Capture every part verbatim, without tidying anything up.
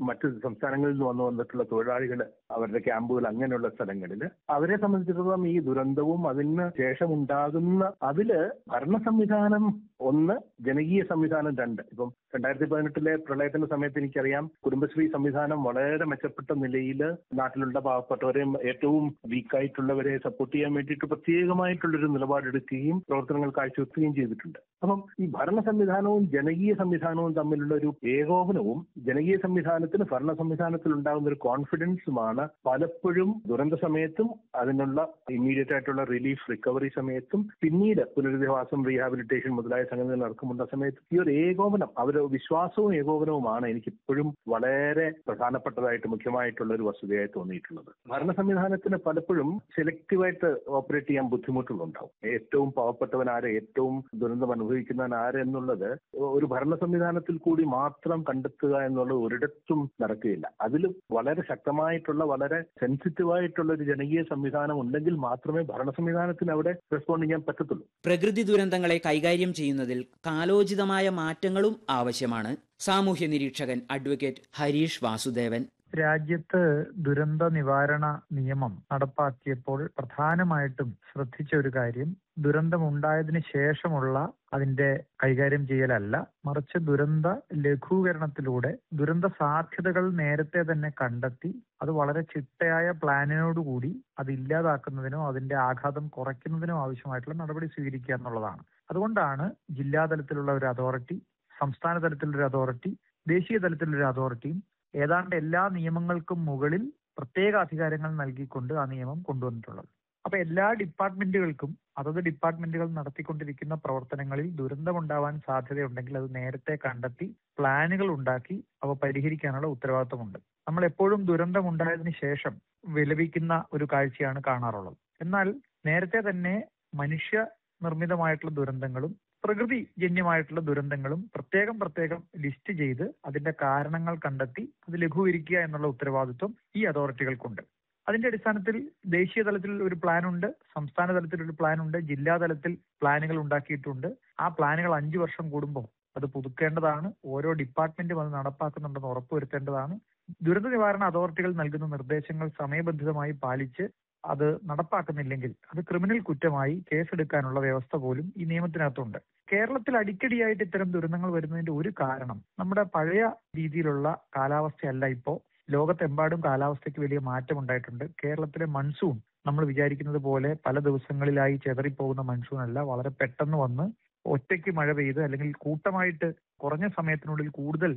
മറ്റ് സംസ്ഥാനങ്ങളിൽ നിന്ന് വന്നു വന്നിട്ടുള്ള തൊഴിലാളികൾ അവരുടെ ക്യാമ്പുകൾ അങ്ങനെയുള്ള സ്ഥലങ്ങളിൽ അവരെ സംബന്ധിച്ചിടത്തോളം ഈ ദുരന്തവും അതിന് ശേഷം ഉണ്ടാകുന്ന അതില് ഭരണ സംവിധാനം ഒന്ന്, ജനകീയ സംവിധാനം രണ്ട്. ഇപ്പം രണ്ടായിരത്തി പതിനെട്ടിലെ പ്രളയത്തിന്റെ സമയത്ത് എനിക്കറിയാം കുടുംബശ്രീ സംവിധാനം വളരെ മെച്ചപ്പെട്ട നിലയിൽ നാട്ടിലുള്ള പാവപ്പെട്ടവരെയും ഏറ്റവും വീക്കായിട്ടുള്ളവരെ സപ്പോർട്ട് ചെയ്യാൻ വേണ്ടിയിട്ട് പ്രത്യേകമായിട്ടുള്ളൊരു നിലപാടെടുക്കുകയും പ്രവർത്തനങ്ങൾ കാഴ്ചവെക്കുകയും ചെയ്തിട്ടുണ്ട്. അപ്പം ഈ ഭരണ സംവിധാനവും ജനകീയ സംവിധാനവും തമ്മിലുള്ള ഒരു ഏകോപനവും ജനകീയ സംവിധാനത്തിന് ഭരണ സംവിധാനത്തിൽ ഉണ്ടാകുന്ന ഒരു കോൺഫിഡൻസുമാണ് പലപ്പോഴും ദുരന്ത സമയത്തും അതിനുള്ള ഇമ്മീഡിയറ്റ് ആയിട്ടുള്ള റിലീഫ് റിക്കവറി സമയത്തും പിന്നീട് പുനരധിവാസം റീഹാബിലിറ്റേഷൻ മുതലായ സംഗതികൾ നടക്കുമുള്ള സമയത്ത് ഈ ഒരു ഏകോപനം, അവരുടെ വിശ്വാസവും ഏകോപനവുമാണ് എനിക്ക് ഇപ്പോഴും വളരെ പ്രധാനപ്പെട്ടതായിട്ട് മുഖ്യമായിട്ടുള്ള ഒരു വസ്തുതയായി തോന്നിയിട്ടുള്ളത്. ഭരണ സംവിധാനത്തിന് പലപ്പോഴും സെലക്റ്റീവായിട്ട് ഓപ്പറേറ്റ് ചെയ്യാൻ ബുദ്ധിമുട്ടുകളുണ്ടാവും. ഏറ്റവും പാവപ്പെട്ടവൻ ആര്, ഏറ്റവും ദുരന്തം അനുഭവിക്കുന്നവൻ ആര് എന്നുള്ളത് ഒരു ഭരണ സംവിധാനത്തിൽ കൂടി മാത്രം കണ്ടെത്തുക എന്നുള്ളത് ഒരിടത്തും നടക്കുകയില്ല. അതിൽ വളരെ ശക്തമായിട്ടുള്ള വളരെ സെൻസിറ്റീവായിട്ടുള്ള ഒരു ജനകീയ സംവിധാനം ഉണ്ടെങ്കിൽ മാത്രമേ ഭരണ സംവിധാനത്തിന് അവിടെ റെസ്പോണ്ട് ചെയ്യാൻ പറ്റത്തുള്ളൂ. പ്രകൃതി ദുരന്തങ്ങളെ കൈകാര്യം ചെയ്യുന്നതിൽ കാലോചിതമായ മാറ്റങ്ങളും ആവശ്യമാണ്. സാമൂഹ്യ നിരീക്ഷകൻ അഡ്വക്കേറ്റ് ഹരീഷ് വാസുദേവൻ. രാജ്യത്ത് ദുരന്ത നിവാരണ നിയമം നടപ്പാക്കിയപ്പോൾ പ്രധാനമായിട്ടും ശ്രദ്ധിച്ച ഒരു കാര്യം ദുരന്തമുണ്ടായതിനു ശേഷമുള്ള അതിന്റെ കൈകാര്യം ചെയ്യലല്ല, മറിച്ച് ദുരന്ത ലഘൂകരണത്തിലൂടെ ദുരന്ത സാധ്യതകൾ നേരത്തെ തന്നെ കണ്ടെത്തി അത് വളരെ ചിട്ടയായ പ്ലാനിനോടുകൂടി അത് ഇല്ലാതാക്കുന്നതിനോ അതിന്റെ ആഘാതം കുറയ്ക്കുന്നതിനോ ആവശ്യമായിട്ടുള്ള നടപടി സ്വീകരിക്കുക എന്നുള്ളതാണ്. അതുകൊണ്ടാണ് ജില്ലാതലത്തിലുള്ള ഒരു അതോറിറ്റി, സംസ്ഥാന തലത്തിലുള്ള ഒരു അതോറിറ്റി, ദേശീയ തലത്തിലുള്ള ഒരു അതോറിറ്റിയും ഏതാണ്ട് എല്ലാ നിയമങ്ങൾക്കും മുകളിൽ പ്രത്യേക അധികാരങ്ങൾ നൽകിക്കൊണ്ട് ആ നിയമം കൊണ്ടുവന്നിട്ടുള്ളത്. അപ്പൊ എല്ലാ ഡിപ്പാർട്ട്മെന്റുകൾക്കും അതത് ഡിപ്പാർട്ട്മെന്റുകൾ നടത്തിക്കൊണ്ടിരിക്കുന്ന പ്രവർത്തനങ്ങളിൽ ദുരന്തമുണ്ടാവാൻ സാധ്യതയുണ്ടെങ്കിൽ അത് നേരത്തെ കണ്ടെത്തി പ്ലാനുകൾ ഉണ്ടാക്കി അവ പരിഹരിക്കാനുള്ള ഉത്തരവാദിത്വമുണ്ട്. നമ്മൾ എപ്പോഴും ദുരന്തമുണ്ടായതിനു ശേഷം വിലപിക്കുന്ന ഒരു കാഴ്ചയാണ് കാണാറുള്ളത്. എന്നാൽ നേരത്തെ തന്നെ മനുഷ്യ നിർമ്മിതമായിട്ടുള്ള ദുരന്തങ്ങളും പ്രകൃതി ജന്യമായിട്ടുള്ള ദുരന്തങ്ങളും പ്രത്യേകം പ്രത്യേകം ലിസ്റ്റ് ചെയ്ത് അതിന്റെ കാരണങ്ങൾ കണ്ടെത്തി അത് ലഘൂകരിക്കുക എന്നുള്ള ഉത്തരവാദിത്വം ഈ അതോറിറ്റികൾക്കുണ്ട്. അതിന്റെ അടിസ്ഥാനത്തിൽ ദേശീയ തലത്തിൽ ഒരു പ്ലാൻ ഉണ്ട്, സംസ്ഥാന തലത്തിൽ ഒരു പ്ലാൻ ഉണ്ട്, ജില്ലാ തലത്തിൽ പ്ലാനുകൾ ഉണ്ടാക്കിയിട്ടുണ്ട്. ആ പ്ലാനുകൾ അഞ്ചു വർഷം കൂടുമ്പോൾ അത് പുതുക്കേണ്ടതാണ്. ഓരോ ഡിപ്പാർട്ട്മെന്റും അത് നടപ്പാക്കുന്നുണ്ടെന്ന് ഉറപ്പുവരുത്തേണ്ടതാണ്. ദുരന്ത നിവാരണ അതോറിറ്റികൾ നൽകുന്ന നിർദ്ദേശങ്ങൾ സമയബന്ധിതമായി പാലിച്ച് അത് നടപ്പാക്കുന്നില്ലെങ്കിൽ അത് ക്രിമിനൽ കുറ്റമായി കേസെടുക്കാനുള്ള വ്യവസ്ഥ പോലും ഈ നിയമത്തിനകത്തുണ്ട്. കേരളത്തിൽ അടിക്കടിയായിട്ട് ഇത്തരം ദുരന്തങ്ങൾ വരുന്നതിന്റെ ഒരു കാരണം നമ്മുടെ പഴയ രീതിയിലുള്ള കാലാവസ്ഥയല്ല. ഇപ്പോൾ ലോകത്തെമ്പാടും കാലാവസ്ഥയ്ക്ക് വലിയ മാറ്റം ഉണ്ടായിട്ടുണ്ട്. കേരളത്തിലെ മൺസൂൺ നമ്മൾ വിചാരിക്കുന്നത് പോലെ പല ദിവസങ്ങളിലായി ചെതറിപ്പോകുന്ന മൺസൂൺ അല്ല, വളരെ പെട്ടെന്ന് വന്ന് ഒറ്റയ്ക്ക് മഴ പെയ്ത് അല്ലെങ്കിൽ കൂട്ടമായിട്ട് കുറഞ്ഞ സമയത്തിനുള്ളിൽ കൂടുതൽ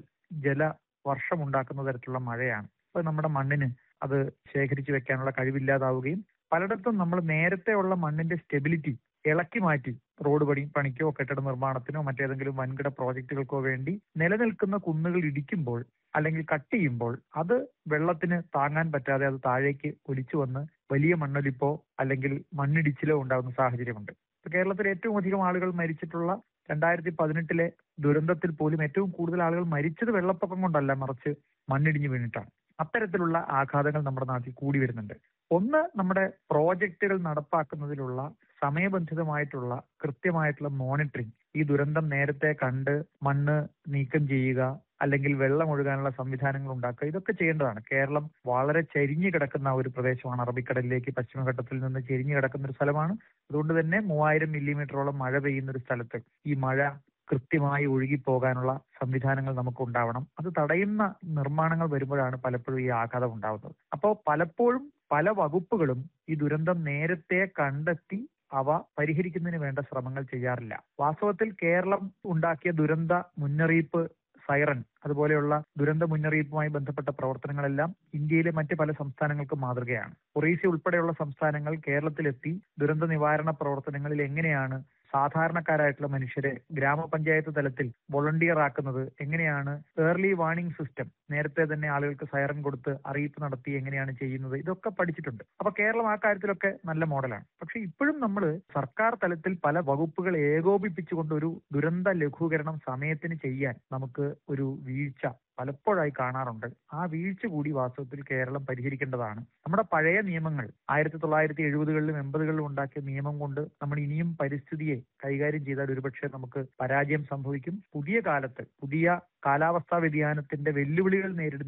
ജലവർഷം ഉണ്ടാക്കുന്ന തരത്തിലുള്ള മഴയാണ്. അപ്പൊ നമ്മുടെ മണ്ണിന് അത് ശേഖരിച്ചു വെക്കാനുള്ള കഴിവില്ലാതാവുകയും പലയിടത്തും നമ്മൾ നേരത്തെ ഉള്ള മണ്ണിന്റെ സ്റ്റെബിലിറ്റി ഇളക്കി മാറ്റി റോഡ് പണി പണിക്കോ കെട്ടിട നിർമ്മാണത്തിനോ മറ്റേതെങ്കിലും വൻകിട പ്രോജക്റ്റുകൾക്കോ വേണ്ടി നിലനിൽക്കുന്ന കുന്നുകൾ ഇടിക്കുമ്പോൾ അല്ലെങ്കിൽ കട്ട് ചെയ്യുമ്പോൾ അത് വെള്ളത്തിന് താങ്ങാൻ പറ്റാതെ അത് താഴേക്ക് ഒലിച്ചു വന്ന് വലിയ മണ്ണൊലിപ്പോ അല്ലെങ്കിൽ മണ്ണിടിച്ചിലോ ഉണ്ടാകുന്ന സാഹചര്യമുണ്ട്. ഇപ്പൊ കേരളത്തിൽ ഏറ്റവും അധികം ആളുകൾ മരിച്ചിട്ടുള്ള രണ്ടായിരത്തി പതിനെട്ടിലെ ദുരന്തത്തിൽ പോലും ഏറ്റവും കൂടുതൽ ആളുകൾ മരിച്ചത് വെള്ളപ്പൊക്കം കൊണ്ടല്ല, മറിച്ച് മണ്ണിടിഞ്ഞു വീണിട്ടാണ്. അത്തരത്തിലുള്ള ആഘാതങ്ങൾ നമ്മുടെ നാട്ടിൽ കൂടി വരുന്നുണ്ട്. ഒന്ന്, നമ്മുടെ പ്രോജക്റ്റുകൾ നടപ്പാക്കുന്നതിലുള്ള സമയബന്ധിതമായിട്ടുള്ള കൃത്യമായിട്ടുള്ള മോണിറ്ററിംഗ്. ഈ ദുരന്തം നേരത്തെ കണ്ട് മണ്ണ് നീക്കം ചെയ്യുക, അല്ലെങ്കിൽ വെള്ളം ഒഴുകാനുള്ള സംവിധാനങ്ങൾ ഉണ്ടാക്കുക, ഇതൊക്കെ ചെയ്യേണ്ടതാണ്. കേരളം വളരെ ചെരിഞ്ഞു കിടക്കുന്ന ഒരു പ്രദേശമാണ്. അറബിക്കടലിലേക്ക് പശ്ചിമഘട്ടത്തിൽ നിന്ന് ചെരിഞ്ഞു കിടക്കുന്ന ഒരു സ്ഥലമാണ്. അതുകൊണ്ട് തന്നെ മൂവായിരം മില്ലിമീറ്ററോളം മഴ പെയ്യുന്ന ഒരു സ്ഥലത്ത് ഈ മഴ കൃത്യമായി ഒഴുകിപ്പോകാനുള്ള സംവിധാനങ്ങൾ നമുക്ക് ഉണ്ടാവണം. അത് തടയുന്ന നിർമ്മാണങ്ങൾ വരുമ്പോഴാണ് പലപ്പോഴും ഈ ആഘാതം ഉണ്ടാവുന്നത്. അപ്പോൾ പലപ്പോഴും പല വകുപ്പുകളും ഈ ദുരന്തം നേരത്തെ കണ്ടെത്തി അവ പരിഹരിക്കുന്നതിന് വേണ്ട ശ്രമങ്ങൾ ചെയ്യാറില്ല. വാസ്തവത്തിൽ കേരളം ഉണ്ടാക്കിയ ദുരന്ത മുന്നറിയിപ്പ് സൈറൻ അതുപോലെയുള്ള ദുരന്ത മുന്നറിയിപ്പുമായി ബന്ധപ്പെട്ട പ്രവർത്തനങ്ങളെല്ലാം ഇന്ത്യയിലെ മറ്റ് പല സംസ്ഥാനങ്ങൾക്കും മാതൃകയാണ്. ഒറീസ ഉൾപ്പെടെയുള്ള സംസ്ഥാനങ്ങൾ കേരളത്തിലെത്തി ദുരന്ത നിവാരണ പ്രവർത്തനങ്ങളിൽ എങ്ങനെയാണ് സാധാരണക്കാരായിട്ടുള്ള മനുഷ്യരെ ഗ്രാമപഞ്ചായത്ത് തലത്തിൽ വോളണ്ടിയർ ആക്കുന്നത്, എങ്ങനെയാണ് ഏർലി വാർണിംഗ് സിസ്റ്റം നേരത്തെ തന്നെ ആളുകൾക്ക് സൈറൻ കൊടുത്ത് അറിയിപ്പ് നടത്തി എങ്ങനെയാണ് ചെയ്യുന്നത്, ഇതൊക്കെ പഠിച്ചിട്ടുണ്ട്. അപ്പൊ കേരളം ആ കാര്യത്തിലൊക്കെ നല്ല മോഡലാണ്. പക്ഷെ ഇപ്പോഴും നമ്മൾ സർക്കാർ തലത്തിൽ പല വകുപ്പുകൾ ഏകോപിപ്പിച്ചുകൊണ്ട് ഒരു ദുരന്ത ലഘൂകരണം സമയത്തിന് ചെയ്യാൻ നമുക്ക് ഒരു വീഴ്ച പലപ്പോഴായി കാണാറുണ്ട്. ആ വീഴ്ച കൂടി വാസ്തവത്തിൽ കേരളം പരിഹരിക്കേണ്ടതാണ്. നമ്മുടെ പഴയ നിയമങ്ങൾ ആയിരത്തി തൊള്ളായിരത്തി എഴുപതുകളിലും എൺപതുകളിലും ഉണ്ടാക്കിയ നിയമം കൊണ്ട് നമ്മൾ ഇനിയും പരിസ്ഥിതിയെ കൈകാര്യം ചെയ്താൽ ഒരുപക്ഷെ നമുക്ക് പരാജയം സംഭവിക്കും. പുതിയ കാലത്ത് പുതിയ കാലാവസ്ഥാ വ്യതിയാനത്തിന്റെ വെല്ലുവിളികൾ നേരിടുന്ന